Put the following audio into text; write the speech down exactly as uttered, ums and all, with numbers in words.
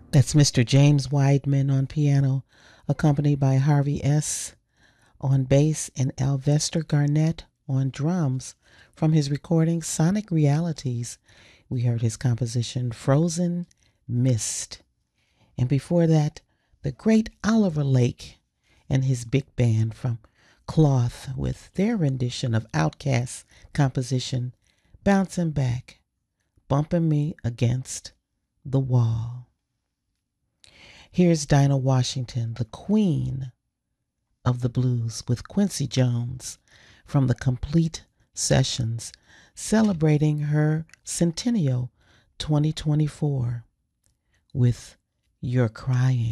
That's Mister James Weidman on piano, accompanied by Harvey S. on bass and Alvester Garnett on drums. From his recording Sonic Realities, we heard his composition Frozen Mist. And before that, the great Oliver Lake and his big band from Cloth with their rendition of Outkast's composition Bouncing Back, Bumping Me Against the Wall. Here's Dinah Washington, the queen of the blues, with Quincy Jones from the Complete Sessions, celebrating her centennial twenty twenty-four with You're Crying.